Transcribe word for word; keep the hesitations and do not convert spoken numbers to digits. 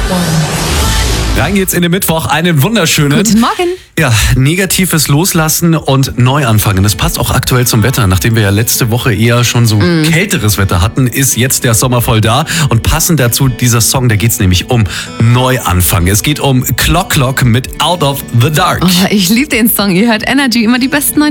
Rein geht's in den Mittwoch. Einen wunderschönen. Guten Morgen. Ja, negatives Loslassen und Neuanfangen. Das passt auch aktuell zum Wetter. Nachdem wir ja letzte Woche eher schon so mm. kälteres Wetter hatten, ist jetzt der Sommer voll da. Und passend dazu dieser Song, da geht's nämlich um Neuanfang. Es geht um Clock Clock mit Out of the Dark. Oh, ich liebe den Song. Ihr hört Energy, immer die besten neuen